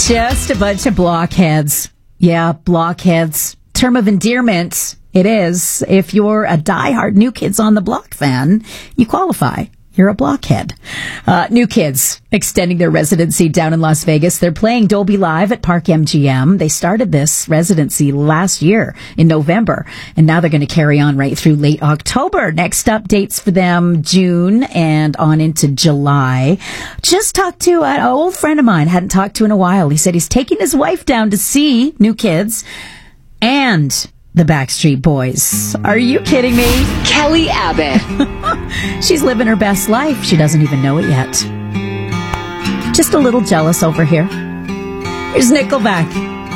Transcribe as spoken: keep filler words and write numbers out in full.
just a bunch of blockheads. Yeah, blockheads. Term of endearment. It is. If you're a diehard New Kids on the Block fan, you qualify. You're a blockhead. Uh, New Kids extending their residency down in Las Vegas. They're playing Dolby Live at Park M G M. They started this residency last year in November, and now they're going to carry on right through late October. Next up, dates for them June and on into July. Just talked to an old friend of mine, hadn't talked to in a while. He said he's taking his wife down to see New Kids and the Backstreet Boys. Are you kidding me? Kelly Abbott. She's living her best life. She doesn't even know it yet. Just a little jealous over here. Here's Nickelback.